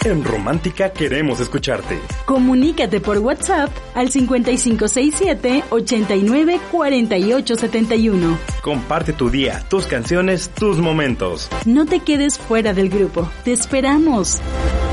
En Romántica queremos escucharte. Comunícate por WhatsApp al 5567-894871. Comparte tu día, tus canciones, tus momentos. No te quedes fuera del grupo. Te esperamos.